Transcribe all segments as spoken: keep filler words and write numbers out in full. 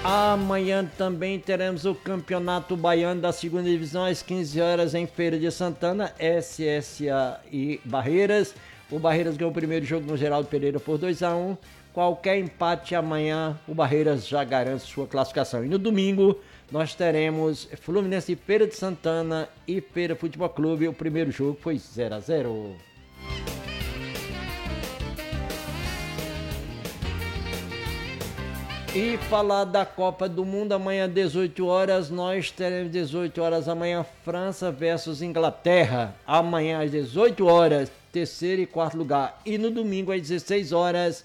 Amanhã também teremos o Campeonato Baiano da segunda Divisão às quinze horas em Feira de Santana, S S A e Barreiras. O Barreiras ganhou o primeiro jogo no Geraldo Pereira por dois a um. Qualquer empate amanhã, o Barreiras já garante sua classificação. E no domingo, nós teremos Fluminense e Feira de Santana e Feira Futebol Clube. O primeiro jogo foi zero a zero. E falar da Copa do Mundo, amanhã às dezoito horas, nós teremos dezoito horas amanhã, França versus Inglaterra. Amanhã às dezoito horas, terceiro e quarto lugar. E no domingo às dezesseis horas,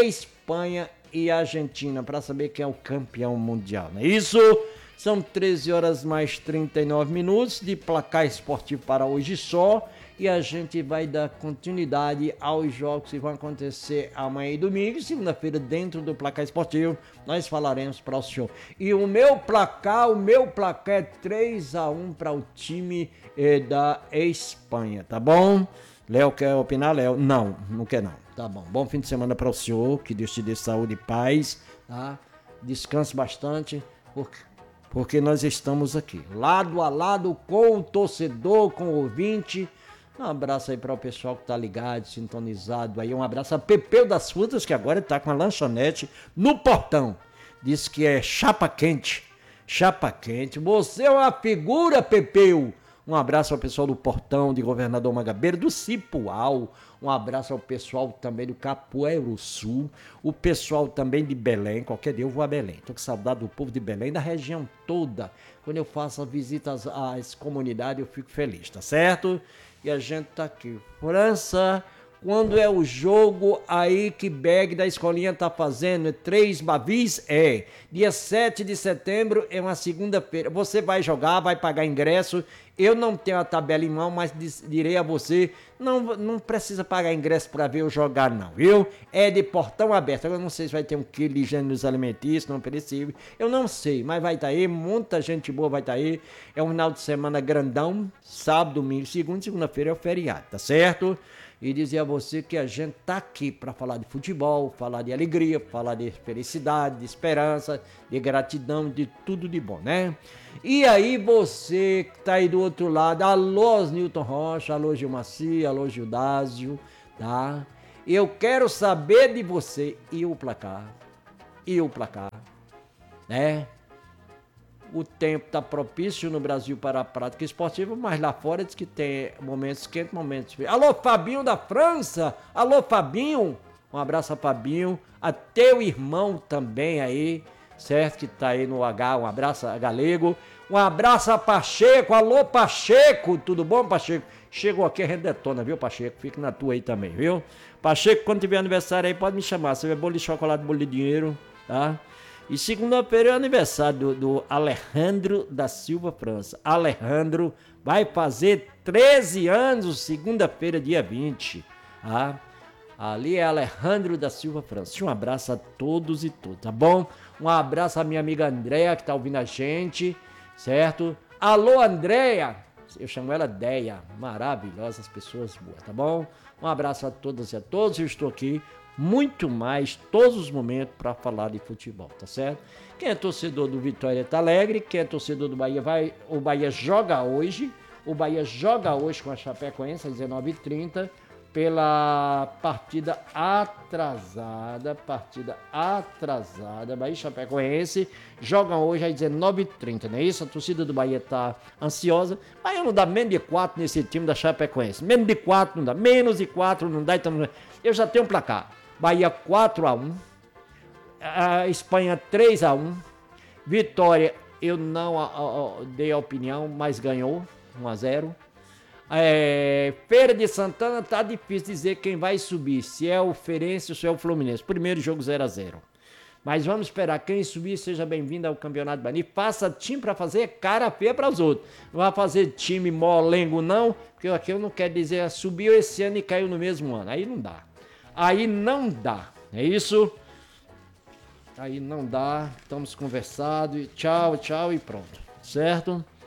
Espanha e Argentina, para saber quem é o campeão mundial, não é isso? São treze horas mais trinta e nove minutos de placar esportivo para hoje só. E a gente vai dar continuidade aos jogos que vão acontecer amanhã e domingo. Segunda-feira, dentro do placar esportivo, nós falaremos para o senhor. E o meu placar, o meu placar é três a um para o time eh, da Espanha, tá bom? Léo quer opinar, Léo? Não, não quer não. Tá bom. Bom fim de semana para o senhor, que Deus te dê saúde e paz, tá? Descanse bastante, porque... porque nós estamos aqui, lado a lado com o torcedor, com o ouvinte. Um abraço aí para o pessoal que tá ligado, sintonizado aí. Um abraço a Pepeu das Frutas, que agora tá com a lanchonete no portão. Diz que é chapa quente, chapa quente. Você é uma figura, Pepeu. Um abraço ao pessoal do Portão, de Governador Mangabeira, do Cipual. Um abraço ao pessoal também do Capoeiro Sul. O pessoal também de Belém. Qualquer dia eu vou a Belém. Tô com saudade do povo de Belém, da região toda. Quando eu faço a visita às, às comunidades, eu fico feliz, tá certo? E a gente tá aqui. França, quando é o jogo aí que Beg da escolinha tá fazendo? É três Bavis? É. Dia sete de setembro é uma segunda-feira. Você vai jogar, vai pagar ingresso. Eu não tenho a tabela em mão, mas direi a você, não, não precisa pagar ingresso para ver eu jogar não, viu? É de portão aberto. Agora eu não sei se vai ter um quilo de gêneros alimentícios, não perecível. Eu não sei, mas vai estar tá aí, muita gente boa vai estar tá aí. É um final de semana grandão, sábado, domingo, segunda, segunda-feira é o feriado, tá certo? E dizer a você que a gente tá aqui para falar de futebol, falar de alegria, falar de felicidade, de esperança, de gratidão, de tudo de bom, né? E aí você que tá aí do outro lado, alô Newton Rocha, alô Gilmaci, alô Gildásio, tá? Eu quero saber de você e o placar, e o placar, né? O tempo está propício no Brasil para a prática esportiva, mas lá fora diz que tem momentos quentes, momentos frios. Alô, Fabinho da França! Alô, Fabinho! Um abraço a Fabinho, a teu irmão também aí, certo? Que tá aí no H, um abraço a Galego. Um abraço a Pacheco, alô, Pacheco! Tudo bom, Pacheco? Chegou aqui, a gente detona, viu, Pacheco? Fica na tua aí também, viu? Pacheco, quando tiver aniversário aí, pode me chamar. Se tiver bolo de chocolate, bolo de dinheiro, tá? E segunda-feira é o aniversário do, do Alejandro da Silva França. Alejandro vai fazer treze anos, segunda-feira, dia vinte. Tá? Ali é Alejandro da Silva França. Um abraço a todos e todas, tá bom? Um abraço à minha amiga Andréia, que tá ouvindo a gente, certo? Alô, Andréia! Eu chamo ela Deia. Maravilhosas pessoas boas, tá bom? Um abraço a todas e a todos. Eu estou aqui muito mais, todos os momentos, para falar de futebol, tá certo? Quem é torcedor do Vitória tá alegre, quem é torcedor do Bahia vai, o Bahia joga hoje, o Bahia joga hoje com a Chapecoense às dezenove e trinta, pela partida atrasada, partida atrasada, Bahia e Chapecoense jogam hoje às dezenove e trinta, não é isso? A torcida do Bahia tá ansiosa, Bahia não dá menos de quatro nesse time da Chapecoense, menos de quatro não dá, menos de quatro não dá, então eu já tenho um placar. Bahia quatro a um, a Espanha três a um, Vitória, eu não a, a, a, dei a opinião, mas ganhou um a zero. É, Feira de Santana tá difícil dizer quem vai subir, se é o Feirense ou se é o Fluminense. Primeiro jogo zero a zero. Mas vamos esperar, quem subir seja bem-vindo ao Campeonato Baiano. Faça time para fazer cara feia para os outros. Não vai fazer time molengo não, porque aqui eu não quero dizer subiu esse ano e caiu no mesmo ano. Aí não dá. Aí não dá, é isso? Aí não dá, estamos conversados, tchau, tchau e pronto, certo?